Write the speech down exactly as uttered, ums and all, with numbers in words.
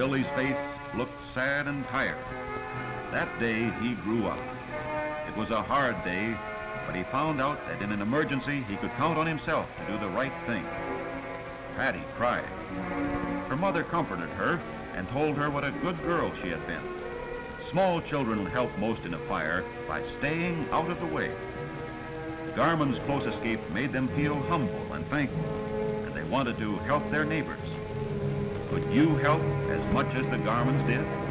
Billy's face looked sad and tired. That day, he grew up. It was a hard day, but he found out that in an emergency, he could count on himself to do the right thing. Patty cried. Her mother comforted her and told her what a good girl she had been. Small children help most in a fire by staying out of the way. Garmon's close escape made them feel humble and thankful, and they wanted to help their neighbors. Could you help as much as the Garmons did?